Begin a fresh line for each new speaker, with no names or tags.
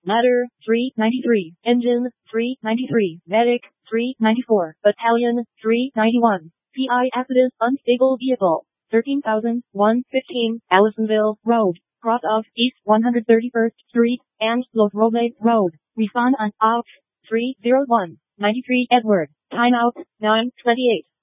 Matter, 393. Engine, 393. Medic, 394. Battalion, 391. PI accident unstable vehicle. 13,115 Allisonville Road, cross of East 131st Street and Los Robles Road. Refund on out 301 93 Edward. Timeout 9:28.